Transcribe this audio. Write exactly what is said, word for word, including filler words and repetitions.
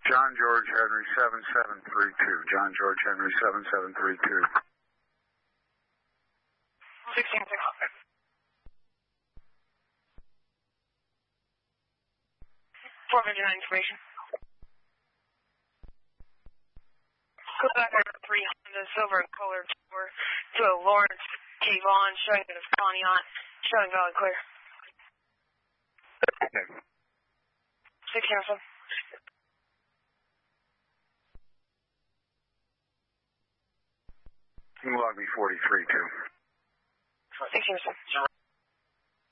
John George Henry seven seven three two. John George Henry seven seven three two. sixteen six. four fifty-nine information. Go back over three Honda silver and colored tour to a Lawrence T. Vaughn showing that it's Conneaut, showing valid clear. Okay. six cancel. You can log me forty-three too. six cancel.